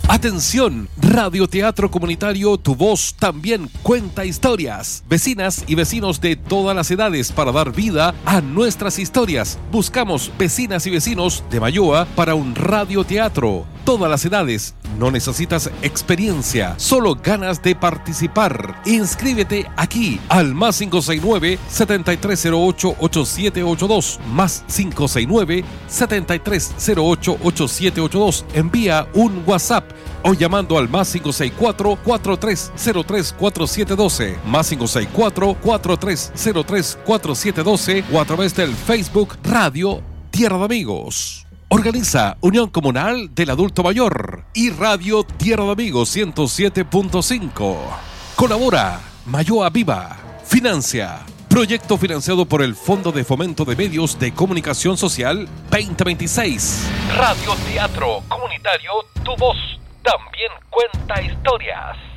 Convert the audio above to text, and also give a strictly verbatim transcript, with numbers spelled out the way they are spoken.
Atención, Radio Teatro Comunitario Tu Voz también cuenta historias. Vecinas y vecinos de todas las edades para dar vida a nuestras historias. Buscamos vecinas y vecinos de Mayoa para un radioteatro. Todas las edades. No necesitas experiencia, solo ganas de participar. Inscríbete aquí al más cinco seis nueve, siete tres cero ocho, ocho siete ocho dos, más cinco seis nueve, siete tres cero ocho, ocho siete ocho dos. Envía un WhatsApp o llamando al más cinco seis cuatro, cuatro tres cero tres, cuatro siete uno dos, más cinco seis cuatro, cuatro tres cero tres, cuatro siete uno dos o a través del Facebook Radio Tierra de Amigos. Organiza Unión Comunal del Adulto Mayor y Radio Tierra de Amigos ciento siete punto cinco. Colabora Mayoa Viva. Financia proyecto financiado por el Fondo de Fomento de Medios de Comunicación Social veinte veintiséis. Radio Teatro Comunitario Tu Voz también cuenta historias.